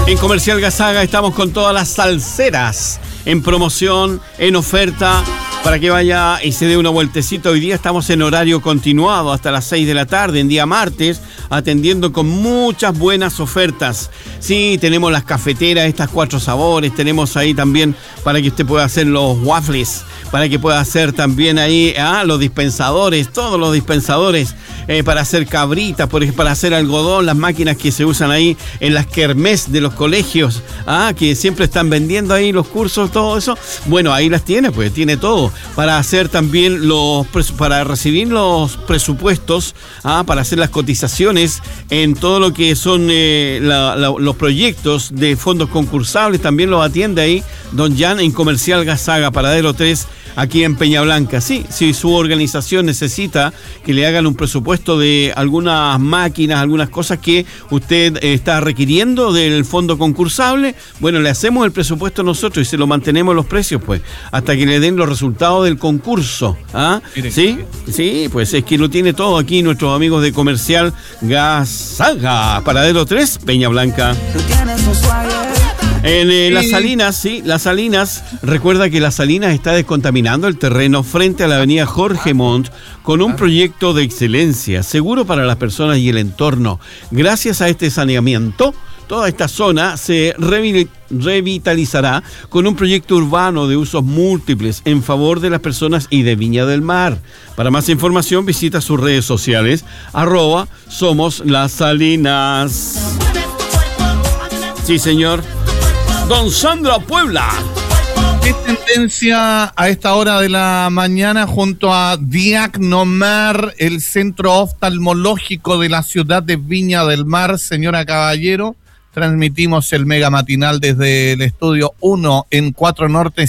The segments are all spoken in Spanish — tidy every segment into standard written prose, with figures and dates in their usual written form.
En Comercial Gasaga estamos con todas las salseras en promoción, en oferta, para que vaya y se dé una vueltecita. Hoy día estamos en horario continuado hasta las 6 de la tarde, en día martes, atendiendo con muchas buenas ofertas. Sí, tenemos las cafeteras, estas 4 sabores, tenemos ahí también para que usted pueda hacer los waffles, para que pueda hacer también ahí los dispensadores, todos los dispensadores, para hacer cabritas, para hacer algodón, las máquinas que se usan ahí en las kermés de los colegios, que siempre están vendiendo ahí los cursos, todo eso. Bueno, ahí las tiene, pues tiene todo. Para hacer también para recibir los presupuestos, para hacer las cotizaciones en todo lo que son los proyectos de fondos concursables, también los atiende ahí Don Jan en Comercial Gasaga, Paradero 3, aquí en Peña Blanca. Sí, si su organización necesita que le hagan un presupuesto de algunas máquinas, algunas cosas que usted está requiriendo del fondo concursable, bueno, le hacemos el presupuesto nosotros y se lo mantenemos los precios, pues, hasta que le den los resultados del concurso. Sí, pues es que lo tiene todo aquí nuestros amigos de Comercial Gasaga, Paradero 3, Peña Blanca. En Las Salinas, recuerda que Las Salinas está descontaminando el terreno frente a la avenida Jorge Montt con un proyecto de excelencia, seguro para las personas y el entorno. Gracias a este saneamiento, toda esta zona se revitalizará con un proyecto urbano de usos múltiples en favor de las personas y de Viña del Mar. Para más información visita sus redes sociales, @Somos Las Salinas. Sí, señor. Don Sandra Puebla. ¿Qué tendencia a esta hora de la mañana junto a Diagnomar, el centro oftalmológico de la ciudad de Viña del Mar? Señora Caballero, transmitimos el mega matinal desde el estudio 1 en 4 Norte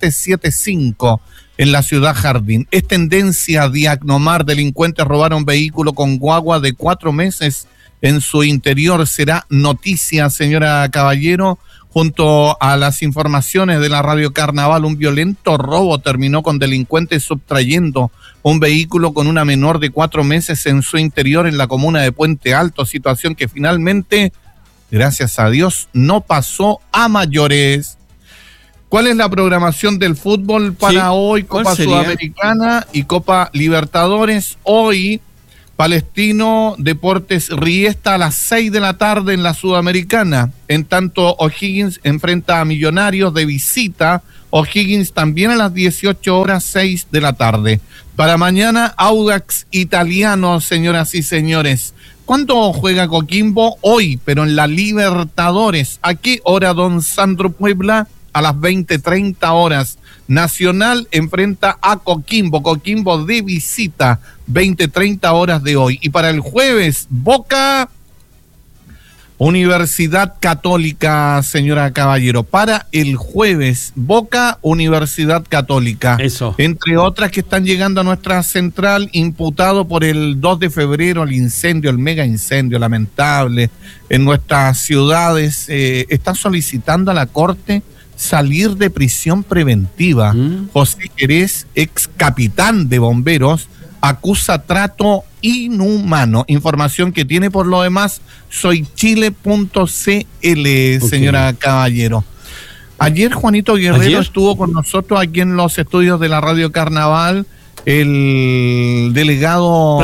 775 en la ciudad Jardín. Es tendencia Diagnomar, delincuentes robaron vehículo con guagua de 4 meses en su interior. Será noticia, señora Caballero. Junto a las informaciones de la Radio Carnaval, un violento robo terminó con delincuentes sustrayendo un vehículo con una menor de 4 meses en su interior en la comuna de Puente Alto, situación que finalmente, gracias a Dios, no pasó a mayores. ¿Cuál es la programación del fútbol para hoy? Copa Sudamericana y Copa Libertadores. Hoy, Palestino Deportes Riesta a las 6 de la tarde en la Sudamericana. En tanto, O'Higgins enfrenta a Millonarios de visita. O'Higgins también a las 18 horas, 6 de la tarde. Para mañana, Audax Italiano, señoras y señores. ¿Cuándo juega Coquimbo? Hoy, pero en la Libertadores. ¿A qué hora, don Sandro Puebla? A las 20:30 horas. Nacional enfrenta a Coquimbo de visita, 20:30 horas de hoy. Y para el jueves, Boca, Universidad Católica, señora Caballero. Para el jueves, Boca, Universidad Católica. Eso. Entre otras que están llegando a nuestra central, imputado por el 2 de febrero, el incendio, el mega incendio lamentable en nuestras ciudades, está solicitando a la Corte salir de prisión preventiva. José Jerez, ex capitán de bomberos, acusa trato inhumano. Información que tiene por lo demás soychile.cl, señora Caballero. Ayer Juanito Guerrero estuvo con nosotros aquí en los estudios de la Radio Carnaval, el delegado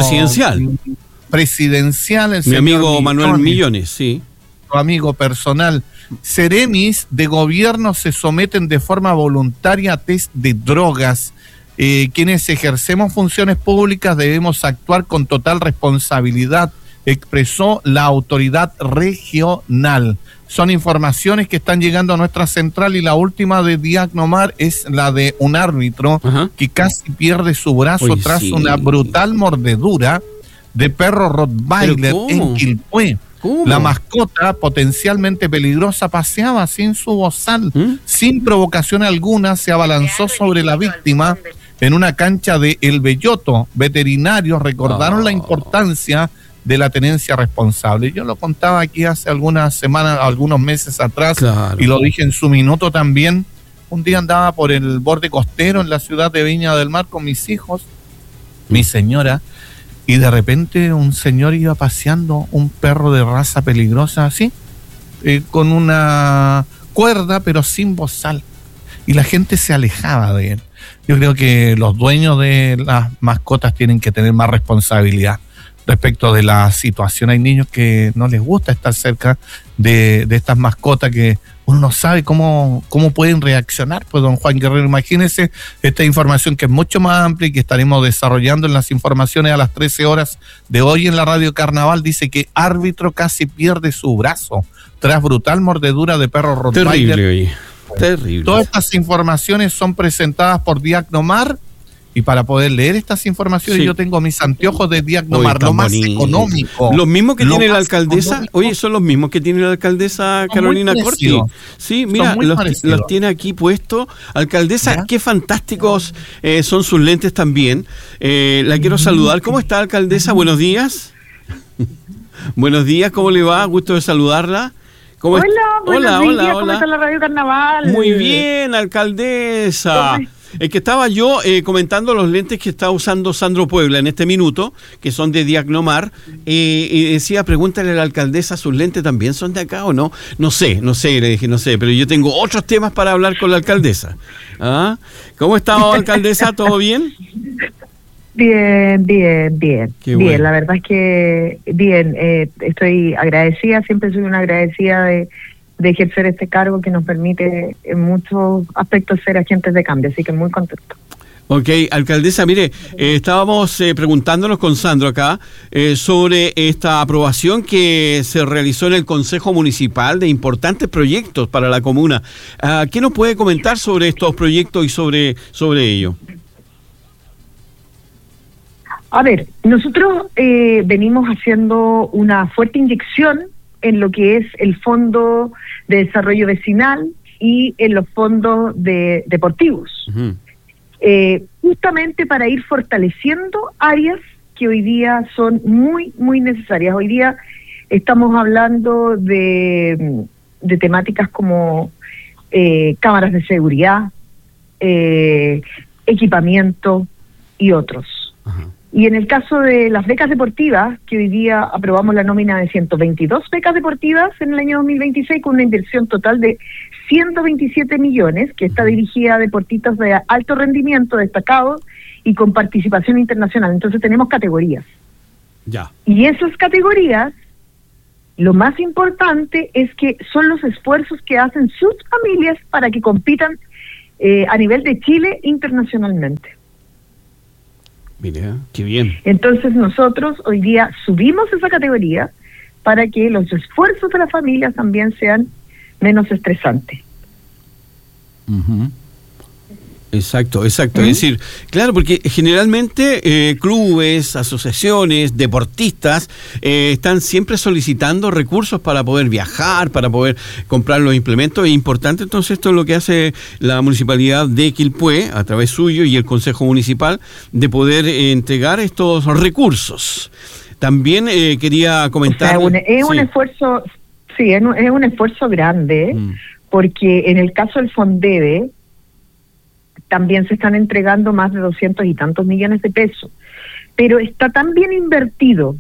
presidencial, el mi amigo Manuel Millones, sí. Amigo personal. Seremis de gobierno se someten de forma voluntaria a test de drogas. Quienes ejercemos funciones públicas debemos actuar con total responsabilidad, expresó la autoridad regional. Son informaciones que están llegando a nuestra central y la última de Diagnomar es la de un árbitro que casi pierde su brazo tras una brutal mordedura de perro Rottweiler en Quilpué. La mascota potencialmente peligrosa paseaba sin su bozal, sin provocación alguna, se abalanzó sobre la víctima en una cancha de El Belloto. Veterinarios recordaron la importancia de la tenencia responsable. Yo lo contaba aquí hace algunas semanas, algunos meses atrás, y lo dije en su minuto también. Un día andaba por el borde costero en la ciudad de Viña del Mar con mis hijos, mi señora, y de repente un señor iba paseando un perro de raza peligrosa así, con una cuerda, pero sin bozal. Y la gente se alejaba de él. Yo creo que los dueños de las mascotas tienen que tener más responsabilidad respecto de la situación. Hay niños que no les gusta estar cerca de estas mascotas, que uno no sabe cómo pueden reaccionar. Pues, don Juan Guerrero, imagínese esta información que es mucho más amplia y que estaremos desarrollando en las informaciones a las 13 horas de hoy en la Radio Carnaval. Dice que árbitro casi pierde su brazo tras brutal mordedura de perro rottweiler. Terrible, oye. Terrible. Todas estas informaciones son presentadas por Diagnomar, y para poder leer estas informaciones yo tengo mis anteojos de Diagnomar, lo más económico. Los mismos que tiene la alcaldesa, oye, son los mismos que tiene la alcaldesa Carolina Corti. Sí, mira, los tiene aquí puestos. Alcaldesa, ¿ya? Qué fantásticos son sus lentes también. La quiero saludar. ¿Cómo está, alcaldesa? Buenos días. Buenos días, ¿cómo le va? Gusto de saludarla. Hola, ¿cómo está la Radio Carnaval? Muy bien, alcaldesa. Es que estaba yo comentando los lentes que está usando Sandro Puebla en este minuto, que son de Diagnomar, y decía, pregúntale a la alcaldesa, ¿sus lentes también son de acá o no? No sé, le dije, no sé, pero yo tengo otros temas para hablar con la alcaldesa. ¿Ah? ¿Cómo está, alcaldesa? ¿Todo bien? Bien. Qué bien, bueno. La verdad es que bien, estoy agradecida, siempre soy una agradecida de ejercer este cargo que nos permite en muchos aspectos ser agentes de cambio, así que muy contento. Ok, alcaldesa, mire, estábamos preguntándonos con Sandro acá sobre esta aprobación que se realizó en el Consejo Municipal de importantes proyectos para la comuna. ¿Qué nos puede comentar sobre estos proyectos y sobre ello? A ver, nosotros venimos haciendo una fuerte inyección en lo que es el Fondo de Desarrollo Vecinal y en los fondos deportivos. Uh-huh. Justamente para ir fortaleciendo áreas que hoy día son muy, muy necesarias. Hoy día estamos hablando de temáticas como cámaras de seguridad, equipamiento y otros. Uh-huh. Y en el caso de las becas deportivas, que hoy día aprobamos la nómina de 122 becas deportivas en el año 2026, con una inversión total de 127 millones, que está dirigida a deportistas de alto rendimiento, destacados y con participación internacional. Entonces tenemos categorías. Ya. Y esas categorías, lo más importante es que son los esfuerzos que hacen sus familias para que compitan a nivel de Chile internacionalmente. Mira, qué bien. Entonces nosotros hoy día subimos esa categoría para que los esfuerzos de las familias también sean menos estresantes. Uh-huh. Exacto. Es decir, claro, porque generalmente clubes, asociaciones, deportistas están siempre solicitando recursos para poder viajar, para poder comprar los implementos. Es importante, entonces, esto es lo que hace la Municipalidad de Quilpué, a través suyo y el Consejo Municipal, de poder entregar estos recursos. También quería comentar... O sea, es un esfuerzo, sí, es un esfuerzo grande, porque en el caso del Fondebe, también se están entregando más de 200 y tantos millones de pesos. Pero está tan bien invertido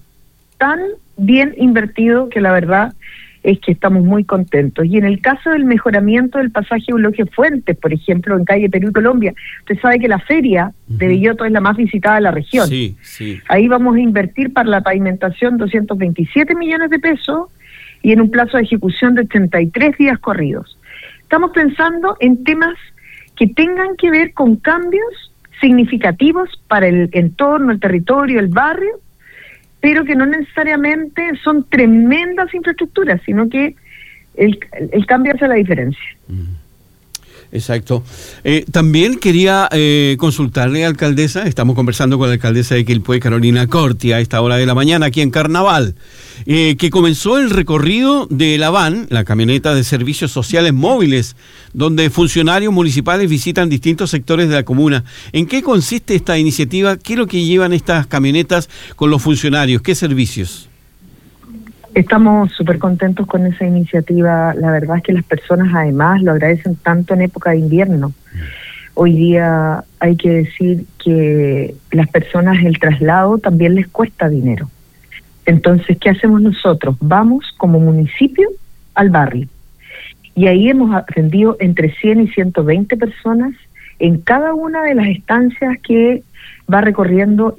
que la verdad es que estamos muy contentos. Y en el caso del mejoramiento del pasaje Eulogio Fuentes, por ejemplo, en calle Perú y Colombia, usted sabe que la feria de Belloto es la más visitada de la región. Sí. Ahí vamos a invertir para la pavimentación 227 millones de pesos y en un plazo de ejecución de 83 días corridos. Estamos pensando en temas que tengan que ver con cambios significativos para el entorno, el territorio, el barrio, pero que no necesariamente son tremendas infraestructuras, sino que el cambio hace la diferencia. Exacto. También quería consultarle, alcaldesa, estamos conversando con la alcaldesa de Quilpué, Carolina Corti, a esta hora de la mañana, aquí en Carnaval, que comenzó el recorrido de la VAN, la camioneta de servicios sociales móviles, donde funcionarios municipales visitan distintos sectores de la comuna. ¿En qué consiste esta iniciativa? ¿Qué es lo que llevan estas camionetas con los funcionarios? ¿Qué servicios? Estamos súper contentos con esa iniciativa. La verdad es que las personas además lo agradecen tanto en época de invierno. Hoy día hay que decir que las personas el traslado también les cuesta dinero. Entonces, ¿qué hacemos nosotros? Vamos como municipio al barrio. Y ahí hemos atendido entre 100 y 120 personas en cada una de las estancias que va recorriendo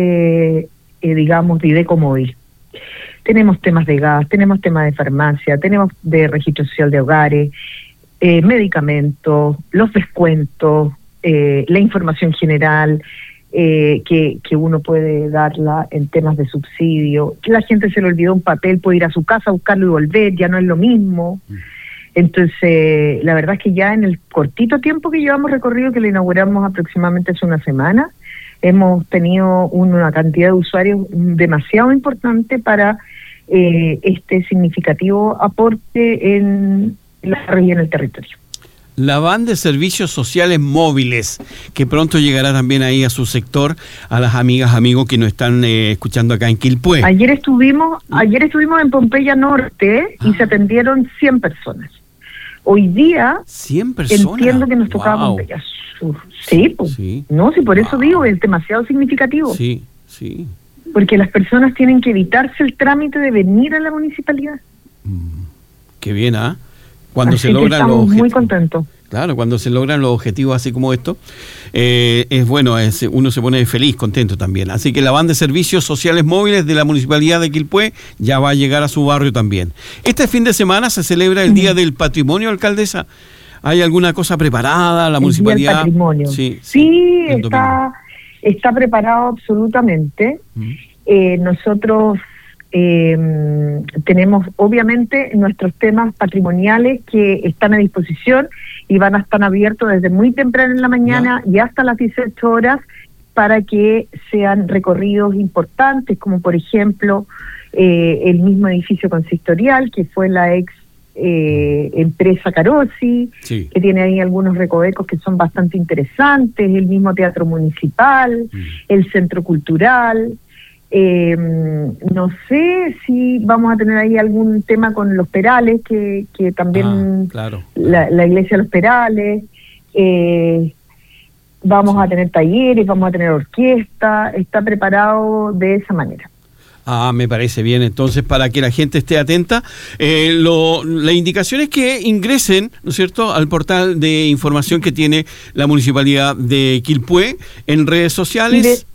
digamos, Videco Móvil. Tenemos temas de gas, tenemos temas de farmacia, tenemos de registro social de hogares, medicamentos, los descuentos, la información general que uno puede darla en temas de subsidio. Que la gente se le olvidó un papel, puede ir a su casa a buscarlo y volver, ya no es lo mismo. Entonces, la verdad es que ya en el cortito tiempo que llevamos recorrido, que lo inauguramos aproximadamente hace una semana, hemos tenido una cantidad de usuarios demasiado importante para este significativo aporte en la región del territorio. La van de servicios sociales móviles, que pronto llegará también ahí a su sector, a las amigas, amigos que nos están escuchando acá en Quilpué. Ayer estuvimos en Pompeya Norte y se atendieron 100 personas. Hoy día 100 personas. Entiendo que nos tocaba Pompeya Sur. Sí, pues, sí. No, sí, por eso digo, es demasiado significativo. Sí, sí. Porque las personas tienen que evitarse el trámite de venir a la municipalidad. Qué bien, ¿ah? Cuando así se logran los objetivos. Muy contentos. Claro, cuando se logran los objetivos así como esto, es bueno, uno se pone feliz, contento también. Así que la van de servicios sociales móviles de la Municipalidad de Quilpué ya va a llegar a su barrio también. Este fin de semana se celebra el Día del Patrimonio, alcaldesa. ¿Hay alguna cosa preparada? ¿La municipalidad? El Patrimonio. Sí, está preparado absolutamente. Nosotros tenemos obviamente nuestros temas patrimoniales que están a disposición y van a estar abiertos desde muy temprano en la mañana y hasta las 18 horas para que sean recorridos importantes, como por ejemplo el mismo edificio consistorial que fue la ex empresa Carosi, que tiene ahí algunos recovecos que son bastante interesantes, el mismo teatro municipal, el centro cultural. No sé si vamos a tener ahí algún tema con los Perales, que también la iglesia de los Perales, vamos a tener talleres, vamos a tener orquesta, está preparado de esa manera. Me parece bien, entonces para que la gente esté atenta, la indicación es que ingresen, ¿no es cierto?, al portal de información que tiene la Municipalidad de Quilpué en redes sociales.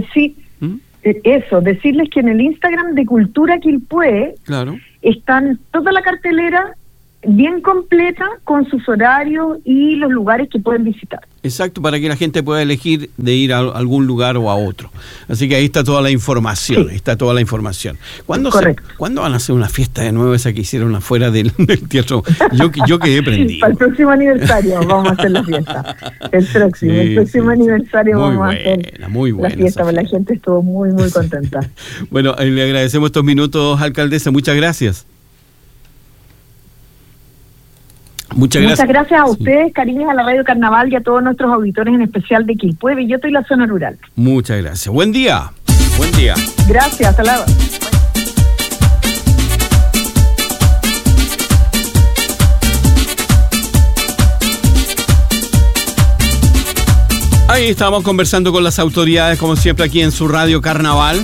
Decirles que en el Instagram de Cultura Quilpué están toda la cartelera bien completa con sus horarios y los lugares que pueden visitar. Exacto, para que la gente pueda elegir de ir a algún lugar o a otro. Así que ahí está toda la información, ¿Cuándo van a hacer una fiesta de nuevo esa que hicieron afuera del teatro? Yo quedé prendido. Para el próximo aniversario vamos a hacer la fiesta. El próximo aniversario vamos a hacer la fiesta, porque la gente estuvo muy, muy contenta. Bueno, le agradecemos estos minutos, alcaldesa. Muchas gracias. Muchas gracias a ustedes, cariños a la Radio Carnaval y a todos nuestros auditores, en especial de Quilpué, Belloto y la zona rural. Muchas gracias. Buen día. Gracias, hasta luego. Ahí estamos conversando con las autoridades, como siempre, aquí en su Radio Carnaval.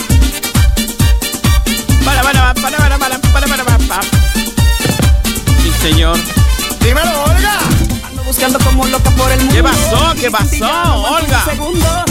Sí, señor. Dímelo, Olga. Ando buscando como loca por el mundo. ¿Qué pasó, Olga?